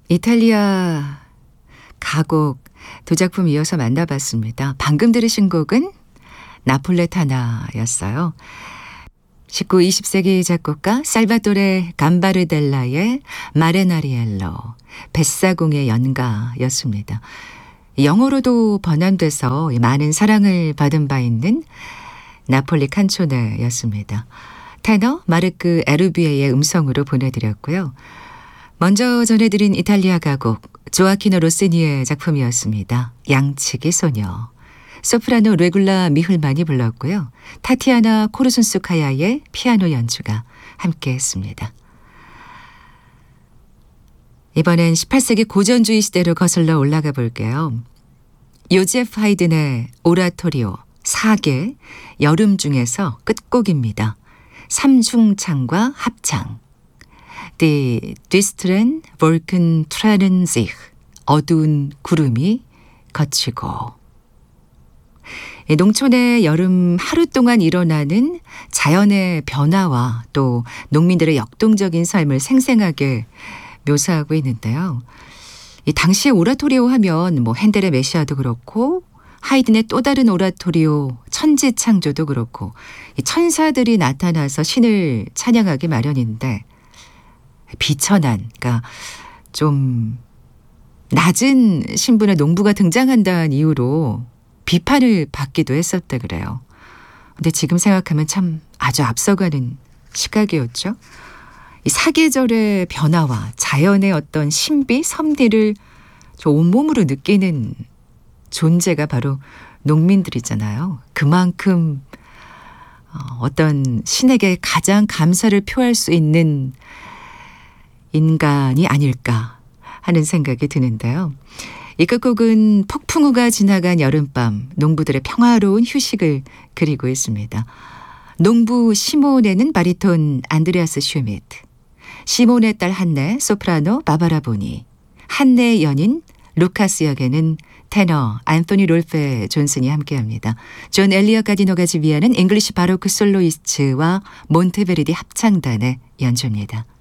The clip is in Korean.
이탈리아 가곡 두 작품 이어서 만나봤습니다. 방금 들으신 곡은 나폴레타나였어요. 19, 20세기 작곡가 살바토레 감바르델라의 마레나리엘로, 뱃사공의 연가였습니다. 영어로도 번안돼서 많은 사랑을 받은 바 있는 나폴리 칸초네였습니다. 테너 마르크 에르비에의 음성으로 보내드렸고요. 먼저 전해드린 이탈리아 가곡 조아키노 로시니의 작품이었습니다. 양치기 소녀. 소프라노 레굴라 미훌만이 불렀고요. 타티아나 코르순스카야의 피아노 연주가 함께했습니다. 이번엔 18세기 고전주의 시대로 거슬러 올라가 볼게요. 요제프 하이든의 오라토리오 4개 여름 중에서 끝곡입니다. 삼중창과 합창. Die düsteren Wolken trennen sich. 어두운 구름이 걷히고. 농촌의 여름 하루 동안 일어나는 자연의 변화와 또 농민들의 역동적인 삶을 생생하게 묘사하고 있는데요. 이 당시의 오라토리오 하면 핸델의 메시아도 그렇고 하이든의 또 다른 오라토리오 천지창조도 그렇고 이 천사들이 나타나서 신을 찬양하기 마련인데 비천한, 그러니까 좀 낮은 신분의 농부가 등장한다는 이유로 비판을 받기도 했었다 그래요. 근데 지금 생각하면 참 아주 앞서가는 시각이었죠. 이 사계절의 변화와 자연의 어떤 신비, 섭리를 저 온몸으로 느끼는 존재가 바로 농민들이잖아요. 그만큼 어떤 신에게 가장 감사를 표할 수 있는 인간이 아닐까 하는 생각이 드는데요. 이 끝곡은 폭풍우가 지나간 여름밤, 농부들의 평화로운 휴식을 그리고 있습니다. 농부 시모네는 바리톤 안드레아스 슈미트, 시모네 딸 한네 소프라노 바바라 보니, 한네의 연인 루카스 역에는 테너 안토니 롤페 존슨이 함께합니다. 존 엘리엇 가디노가 지휘하는 잉글리시 바로크 솔로이스트와 몬테베르디 합창단의 연주입니다.